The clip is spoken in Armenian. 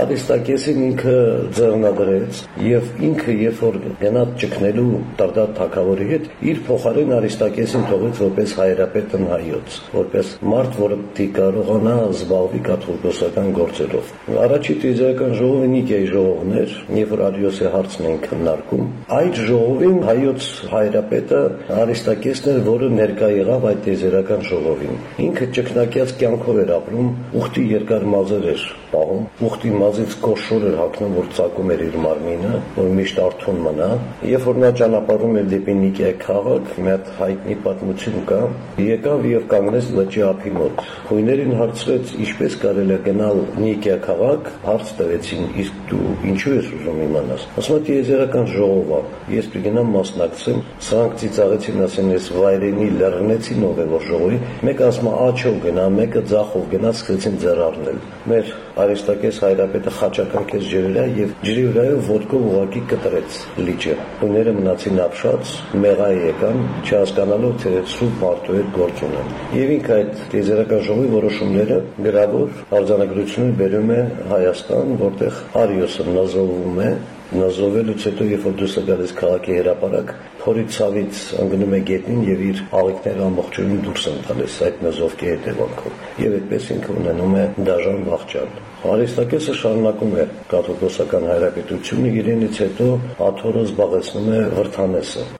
Արիստակեսին ինքը ձեռնադրեց եւ ինքը երբ որ գնաց ճգնելու Տարդատ թագավորի հետ, իր փոխարեն Արիստակեսին թողեց որպես հայրապետ հայոց, որպես մարդ, որը կարողանա զբաղվի կաթողիկոսական գործերով։ Առաջի տիեզերական ժողովը Նիկեայի ժողովն էր, երբ որ Արիոսի հարցն էին քննարկում, այդ ժողովին հայոց հայրապետը Արիստակեսն էր, որը ներկա եղավ այդ տիեզերական ժողովին։ Ինքը ճգնակյաց կյանքով էր ապրում, ուխտի երկար մազեր էր պահում, ուխտի մազից կոշոր էր հագնում, որ ծակում էր իր մարմինը, որ միշտ արթուն մնա։ Երբ որ նա ճանապարհում էր դեպի Նիկեա քաղաք, մի հատ հայտնի պատմություն կա, եկավ եւ կանգնեց լճի ափի մոտ։ Խույներին հարցրեց, ինչպես կարելի է գնալ Նիկեա քաղաք, հարց տվեցին, իսկ դու ինչու ես ուզում իմանաս։ Ասում է տիեզերական ժողով է, ես պիտի մասնակցեմ, սրանք ծիծաղեցին, ասեն, ես վայրենի լեռնեցին ով է որ ժողովի, մեկը ասում է աջով գնա, մեկը ձախով գնա, սկսեցին ձեռ առնել։ Մեր Արիստակես հայրապետը խաչակնքեց ջրերը եւ ջրի վրայով ոտքով ուղակի կտրեց լիճը։ Խույները մնացին ապշած, մեղա եկան, չհասկանալով թե սուրբ մարդու հետ գործ ունեն։ Եվ ինքը այդ տիեզերական ժողովի որոշումները գրավոր արձանագրություններ բերում է Հայաստան, որտեղ Արիոսը նազովում է, նազովելուց հետո երբ որ դուրս է գալիս քաղաքի հրապարակ, փորի ցավից ընկնում է գետնին եւ իր աղիքները ամբողջովին դուրս են տալիս այդ նազովքի հետևանքով։ Եվ այդպես ինքը ունենում է դաժան վախճան։ Արիստակեսը շարունակում է կաթողիկոսական հայրապետությունը, իրենից հետո աթոռը զբաղեցնում է Վրթանեսը,